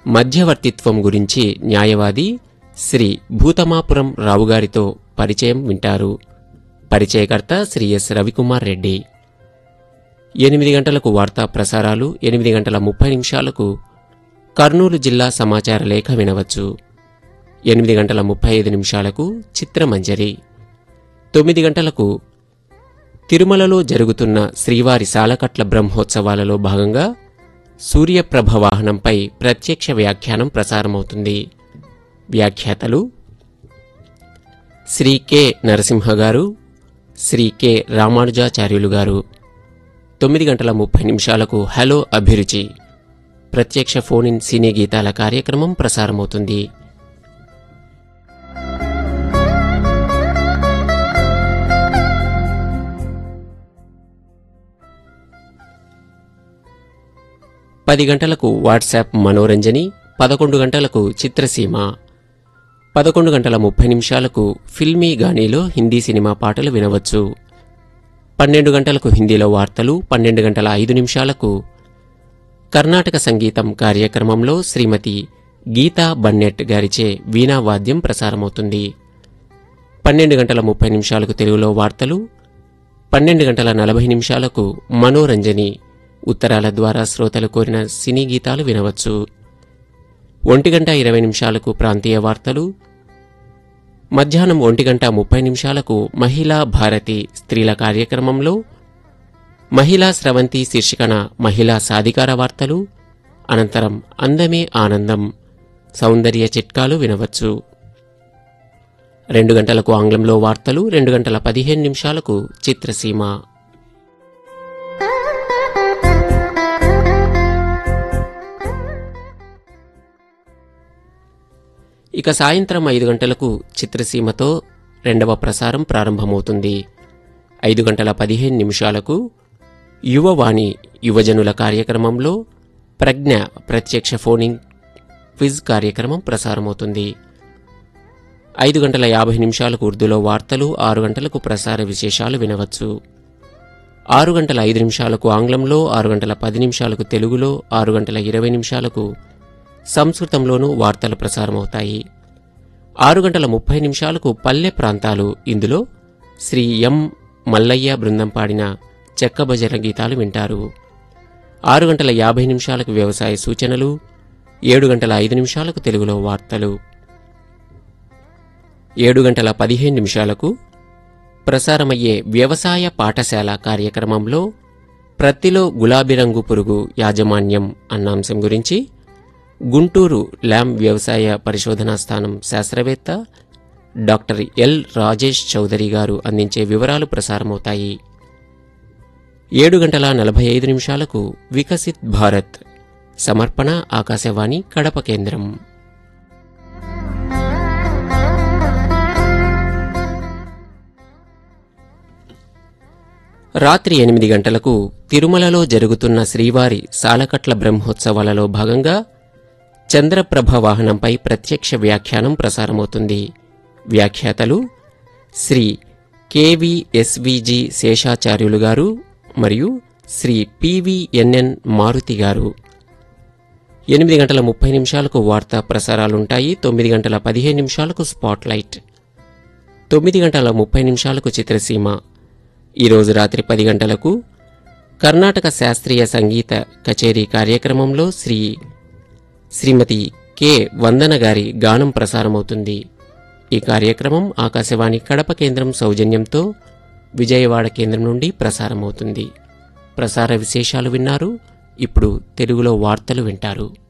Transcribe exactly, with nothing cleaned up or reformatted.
మధ్యవర్తిత్వం గురించి న్యాయవాది శ్రీ భూతమాపురం రావుగారితో పరిచయం వింటారు. పరిచయకర్త శ్రీ ఎస్ రవికుమార్ రెడ్డి. ఎనిమిది గంటలకు వార్తా ప్రసారాలు. ఎనిమిది గంటల ముప్పై నిమిషాలకు కర్నూలు జిల్లా సమాచార లేఖ వినవచ్చు. ఎనిమిది గంటల ముప్పై ఐదు నిమిషాలకు చిత్రమంజరి. తొమ్మిది గంటలకు తిరుమలలో జరుగుతున్న శ్రీవారి సాలకట్ల బ్రహ్మోత్సవాలలో భాగంగా సూర్యప్రభ వాహనంపై ప్రత్యక్ష వ్యాఖ్యానం ప్రసారమవుతుంది. వ్యాఖ్యాతలు శ్రీ కె నరసింహ గారు, శ్రీ కె రామానుజాచార్యులు గారు. తొమ్మిది గంటల ముప్పై నిమిషాలకు హలో అభిరుచి ప్రత్యక్ష ఫోన్ ఇన్ సినీ గీతాల కార్యక్రమం ప్రసారమవుతుంది. పది గంటలకు వాట్సాప్ మనోరంజని. పదకొండు గంటలకు చిత్రసీమ. పదకొండు గంటల ముప్పై నిమిషాలకు ఫిల్మీ గానీలో హిందీ సినిమా పాటలు వినవచ్చు. పన్నెండు గంటలకు హిందీలో వార్తలు. పన్నెండు గంటల ఐదు నిమిషాలకు కర్ణాటక సంగీతం కార్యక్రమంలో శ్రీమతి గీతా బన్నెట్ గారిచే వీణా వాద్యం ప్రసారమవుతుంది. పన్నెండు గంటల ముప్పై నిమిషాలకు తెలుగులో వార్తలు. పన్నెండు గంటల నలభై నిమిషాలకు మనోరంజని ఉత్తరాల ద్వారా శ్రోతలు కోరిన సినీ గీతాలు వినవచ్చు. ఒంటి గంట ఇరవై నిమిషాలకు ప్రాంతీయ వార్తలు. మధ్యాహ్నం ఒంటి గంట ముప్పై నిమిషాలకు మహిళా భారతి స్త్రీల కార్యక్రమంలో మహిళా స్రవంతి శీర్షికన మహిళా సాధికార వార్తలు. అనంతరం అందమే ఆనందం సౌందర్య చిట్కాలు వినవచ్చు. రెండు గంటలకు ఆంగ్లంలో వార్తలు. రెండు గంటల పదిహేను నిమిషాలకు చిత్రసీమ. ఇక సాయంత్రం ఐదు గంటలకు చిత్రసీమతో రెండవ ప్రసారం ప్రారంభమవుతుంది. ఐదు గంటల పదిహేను నిమిషాలకు యువవాణి యువజనుల కార్యక్రమంలో ప్రజ్ఞ ప్రత్యక్ష ఫోనింగ్ క్విజ్ కార్యక్రమం ప్రసారమవుతుంది. ఐదు గంటల యాభై నిమిషాలకు ఉర్దూలో వార్తలు. ఆరు గంటలకు ప్రసార విశేషాలు వినవచ్చు. ఆరు గంటల ఐదు నిమిషాలకు ఆంగ్లంలో, ఆరు గంటల పది నిమిషాలకు తెలుగులో, ఆరు గంటల ఇరవై నిమిషాలకు సంస్కృతంలోనూ వార్తలు ప్రసారమవుతాయి. ఆరు గంటల ముప్పై నిమిషాలకు పల్లె ప్రాంతాలు. ఇందులో శ్రీ ఎం మల్లయ్య బృందం పాడిన చెక్క భజన గీతాలు వింటారు. ఆరు గంటల యాభై నిమిషాలకు వ్యవసాయ సూచనలు. ఏడు గంటల ఐదు నిమిషాలకు తెలుగులో వార్తలు. ఏడు గంటల పదిహేను నిమిషాలకు ప్రసారమయ్యే వ్యవసాయ పాఠశాల కార్యక్రమంలో ప్రత్తిలో గులాబీ రంగు పురుగు యాజమాన్యం అన్న అంశం గురించి గుంటూరు ల్యామ్ వ్యవసాయ పరిశోధనా స్థానం శాస్త్రవేత్త డాక్టర్ ఎల్ రాజేష్ చౌదరి గారు అందించే వివరాలు ప్రసారమవుతాయి. ఏడు గంటల నలభై ఐదు నిమిషాలకు వికసిత్ భారత్ సమర్పణ ఆకాశవాణి కడప కేంద్రం. రాత్రి ఎనిమిది గంటలకు తిరుమలలో జరుగుతున్న శ్రీవారి సాలకట్ల బ్రహ్మోత్సవాలలో భాగంగా చంద్రప్రభ వాహనంపై ప్రత్యక్ష వ్యాఖ్యానం ప్రసారమవుతుంది. వ్యాఖ్యాతలు శ్రీ కెవిఎస్విజి శేషాచార్యులు గారు మరియు శ్రీ పివిఎన్ఎన్ మారుతి గారు. ఎనిమిది గంటల ముప్పై నిమిషాలకు వార్తా ప్రసారాలుంటాయి. తొమ్మిది గంటల పదిహేను నిమిషాలకు స్పాట్లైట్. తొమ్మిది గంటల ముప్పై నిమిషాలకు చిత్రసీమ. ఈరోజు రాత్రి పది గంటలకు కర్ణాటక శాస్త్రీయ సంగీత కచేరీ కార్యక్రమంలో శ్రీ శ్రీమతి కె వందన గారి గానం ప్రసారమవుతుంది. ఈ కార్యక్రమం ఆకాశవాణి కడప కేంద్రం సౌజన్యంతో విజయవాడ కేంద్రం నుండి ప్రసారమవుతుంది. ప్రసార విశేషాలు విన్నారు. ఇప్పుడు తెలుగులో వార్తలు వింటారు.